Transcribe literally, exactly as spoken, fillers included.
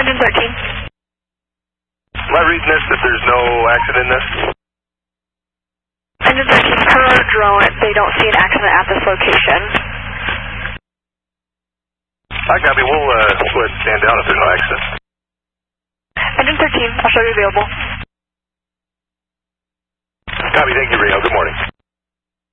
Engine thirteen. Am I reading this that there's no accident in this? Engine thirteen, per our drone, they don't see an accident at this location. I copy. We'll uh, go ahead and stand down if there's no accident. Engine thirteen, I'll show you available. Copy. Thank you, Reno. Good morning.